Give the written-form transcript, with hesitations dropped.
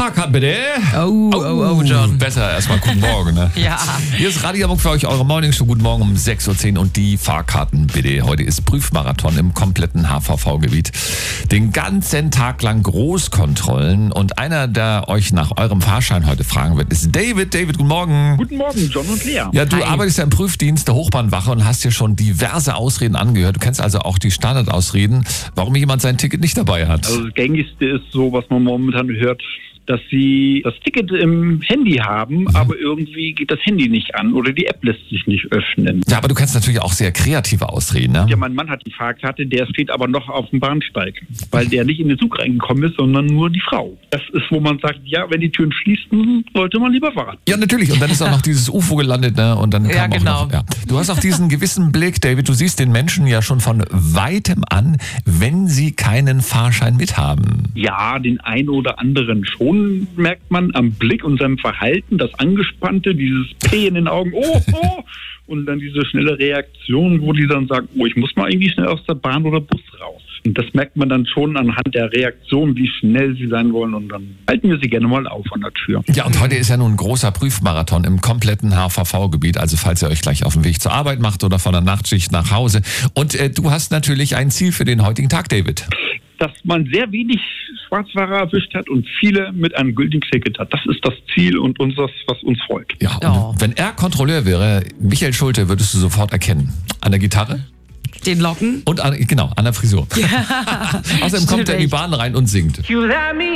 Fahrkarten bitte. Oh, John. Besser erstmal guten Morgen, ne? Ja. Hier ist Radio Hamburg für euch, eure Morningshow. Guten Morgen um 6.10 Uhr und die Fahrkarten bitte. Heute ist Prüfmarathon im kompletten HVV-Gebiet. Den ganzen Tag lang Großkontrollen und einer, der euch nach eurem Fahrschein heute fragen wird, ist David. David, guten Morgen. Guten Morgen, John und Lea. Ja, du Hi. arbeitest ja im Prüfdienst der Hochbahnwache und hast dir schon diverse Ausreden angehört. Du kennst also auch die Standardausreden, warum jemand sein Ticket nicht dabei hat. Also das Gängigste ist so, was man momentan hört, dass sie das Ticket im Handy haben, aber irgendwie geht das Handy nicht an oder die App lässt sich nicht öffnen. Ja, aber du kennst natürlich auch sehr kreative Ausreden, ne? Ja, mein Mann hat die Fahrkarte, der steht aber noch auf dem Bahnsteig, weil der nicht in den Zug reingekommen ist, sondern nur die Frau. Das ist, wo man sagt, ja, wenn die Türen schließen, sollte man lieber warten. Ja, natürlich. Und dann ist auch noch dieses UFO gelandet, ne? Und dann Ja, kam auch genau. noch, ja. Du hast auch diesen gewissen Blick, David. Du siehst den Menschen ja schon von weitem an, wenn sie keinen Fahrschein mithaben. Ja, den einen oder anderen schon merkt man am Blick und seinem Verhalten, das Angespannte, dieses P in den Augen, oh. Und dann diese schnelle Reaktion, wo die dann sagen, oh, ich muss mal irgendwie schnell aus der Bahn oder Bus raus. Und das merkt man dann schon anhand der Reaktion, wie schnell sie sein wollen. Und dann halten wir sie gerne mal auf an der Tür. Ja, und heute ist ja nun ein großer Prüfmarathon im kompletten HVV-Gebiet. Also falls ihr euch gleich auf den Weg zur Arbeit macht oder von der Nachtschicht nach Hause. Und du hast natürlich ein Ziel für den heutigen Tag, David. Dass man sehr wenig Schwarzfahrer erwischt hat und viele mit einem gültigen Ticket hat. Das ist das Ziel und das, was uns freut. Ja, und Oh. wenn er Kontrolleur wäre, Michael Schulte, würdest du sofort erkennen. An der Gitarre Den Locken. und an der Frisur. Außerdem kommt er in die Stimmt Bahn rein und singt.